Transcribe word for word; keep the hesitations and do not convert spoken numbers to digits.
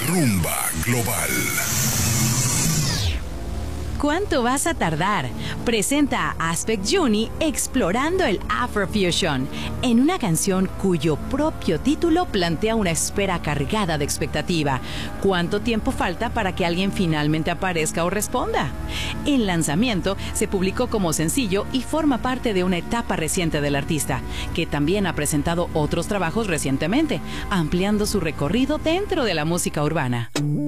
Rumba Global. ¿Cuánto vas a tardar? Presenta a Aspect Juni explorando el Afrofusion, en una canción cuyo propio título plantea una espera cargada de expectativa. ¿Cuánto tiempo falta para que alguien finalmente aparezca o responda? El lanzamiento se publicó como sencillo y forma parte de una etapa reciente del artista, que también ha presentado otros trabajos recientemente, ampliando su recorrido dentro de la música urbana.